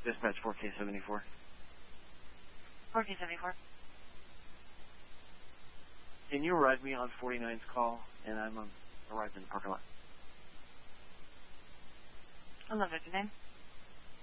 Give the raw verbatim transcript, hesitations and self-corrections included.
Dispatch four K seventy-four. four K seventy-four. Can you arrive me on forty-nine's call, and I'm um, arrived in the parking lot. eleven fifty-nine.